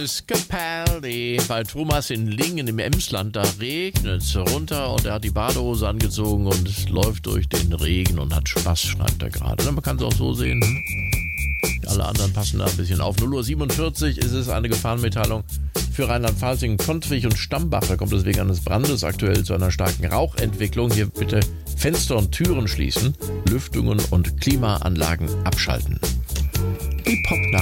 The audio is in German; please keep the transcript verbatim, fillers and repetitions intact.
Elvis Capaldi. Bei Thomas in Lingen im Emsland, da regnet es runter und er hat die Badehose angezogen und läuft durch den Regen und hat Spaß, schreibt er gerade. Man kann es auch so sehen. Alle anderen passen da ein bisschen auf. null Uhr siebenundvierzig ist es eine Gefahrenmitteilung für Rheinland-Pfalz in Kontrich und Stambach. Da kommt es wegen eines Brandes aktuell zu einer starken Rauchentwicklung. Hier bitte Fenster und Türen schließen, Lüftungen und Klimaanlagen abschalten. Die Pop